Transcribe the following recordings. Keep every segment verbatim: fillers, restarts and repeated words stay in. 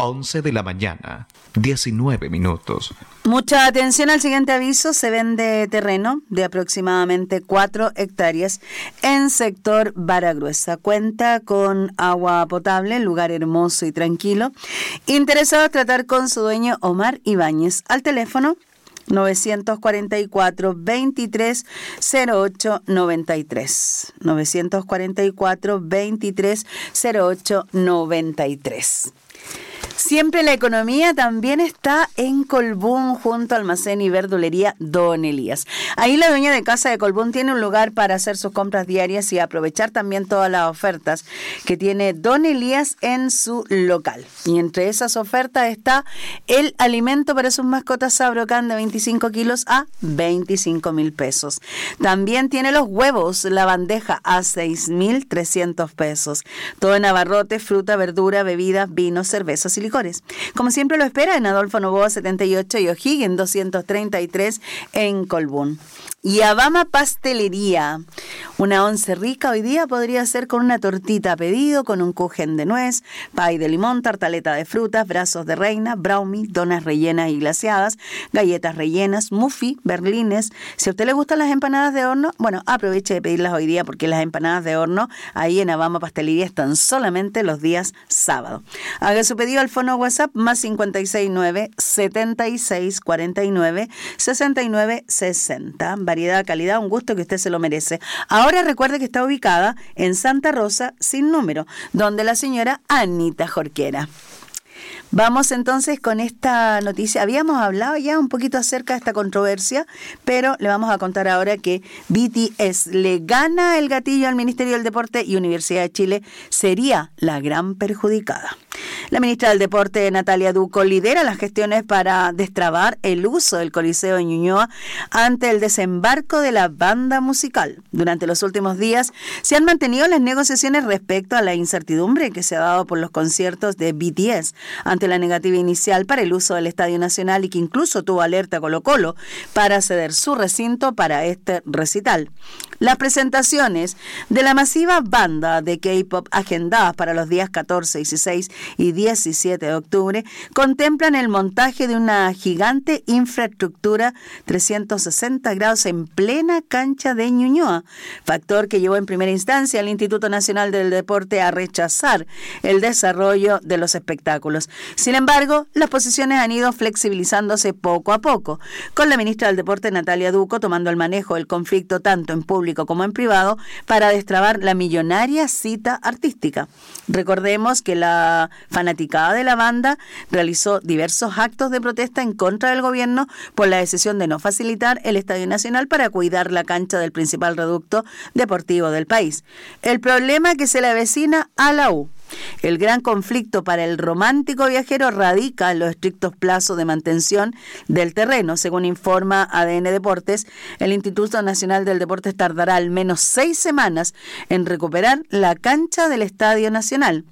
once de la mañana, diecinueve minutos. Mucha atención al siguiente aviso. Se vende terreno de aproximadamente cuatro hectáreas en sector Baragruesa. Cuenta con agua potable, lugar hermoso y tranquilo. Interesados tratar con su dueño Omar Ibáñez al teléfono novecientos cuarenta y cuatro, veintitrés, cero ocho, noventa y tres. novecientos cuarenta y cuatro, veintitrés, cero ocho, noventa y tres. Siempre la economía también está en Colbún, junto al almacén y verdulería Don Elías. Ahí la dueña de casa de Colbún tiene un lugar para hacer sus compras diarias y aprovechar también todas las ofertas que tiene Don Elías en su local. Y entre esas ofertas está el alimento para sus mascotas Sabrocán de veinticinco kilos a veinticinco mil pesos. También tiene los huevos, la bandeja a seis mil trescientos pesos. Todo en abarrotes, fruta, verdura, bebidas, vinos, cervezas y licores. Como siempre lo espera en Adolfo Noboa setenta y ocho y O'Higgins doscientos treinta y tres en Colbún. Y Abama Pastelería. Una once rica hoy día podría ser con una tortita a pedido, con un kuchen de nuez, pay de limón, tartaleta de frutas, brazos de reina, brownie, donas rellenas y glaseadas, galletas rellenas, muffin, berlines. Si a usted le gustan las empanadas de horno, bueno, aproveche de pedirlas hoy día porque las empanadas de horno ahí en Abama Pastelería están solamente los días sábado. Haga su pedido al fono WhatsApp más cincuenta y seis nueve, setenta y seis cuarenta y nueve, sesenta y nueve sesenta. Variedad, calidad, un gusto que usted se lo merece. Ahora recuerde que está ubicada en Santa Rosa sin número, donde la señora Anita Jorquera. Vamos entonces con esta noticia. Habíamos hablado ya un poquito acerca de esta controversia, pero le vamos a contar ahora que B T S le gana el gatillo al Ministerio del Deporte y Universidad de Chile sería la gran perjudicada. La ministra del Deporte, Natalia Duco, lidera las gestiones para destrabar el uso del Coliseo de Ñuñoa ante el desembarco de la banda musical. Durante los últimos días se han mantenido las negociaciones respecto a la incertidumbre que se ha dado por los conciertos de B T S ante la negativa inicial para el uso del Estadio Nacional y que incluso tuvo alerta Colo-Colo para ceder su recinto para este recital. Las presentaciones de la masiva banda de K-pop agendadas para los días catorce, dieciséis y diecisiete de octubre contemplan el montaje de una gigante infraestructura trescientos sesenta grados en plena cancha de Ñuñoa, factor que llevó en primera instancia al Instituto Nacional del Deporte a rechazar el desarrollo de los espectáculos. Sin embargo, las posiciones han ido flexibilizándose poco a poco, con la ministra del Deporte, Natalia Duco, tomando el manejo del conflicto tanto en público como en privado para destrabar la millonaria cita artística. Recordemos que la fanaticada de la banda realizó diversos actos de protesta en contra del gobierno por la decisión de no facilitar el Estadio Nacional para cuidar la cancha del principal reducto deportivo del país. El problema que se le avecina a la U. El gran conflicto para el romántico viajero radica en los estrictos plazos de mantención del terreno. Según informa A D N Deportes, el Instituto Nacional del Deporte tardará al menos seis semanas en recuperar la cancha del Estadio Nacional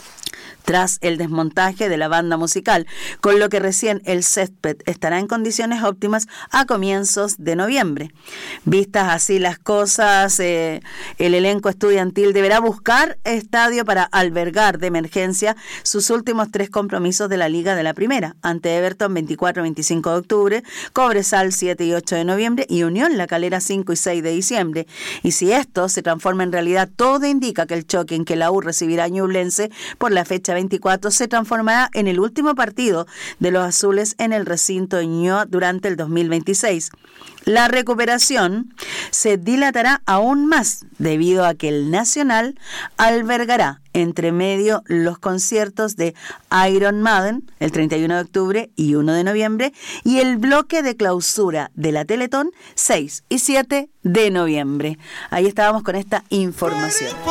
tras el desmontaje de la banda musical, con lo que recién el césped estará en condiciones óptimas a comienzos de noviembre. Vistas así las cosas, eh, el elenco estudiantil deberá buscar estadio para albergar de emergencia sus últimos tres compromisos de la Liga de la Primera, ante Everton veinticuatro y veinticinco de octubre, Cobresal siete y ocho de noviembre y Unión La Calera cinco y seis de diciembre. Y si esto se transforma en realidad, todo indica que el choque en que la U recibirá a Ñublense por la fecha veinticuatro se transformará en el último partido de los azules en el recinto de Ñuñoa durante el dos mil veintiséis. La recuperación se dilatará aún más debido a que el Nacional albergará entre medio los conciertos de Iron Maiden el treinta y uno de octubre y uno de noviembre y el bloque de clausura de la Teletón seis y siete de noviembre. Ahí estábamos con esta información.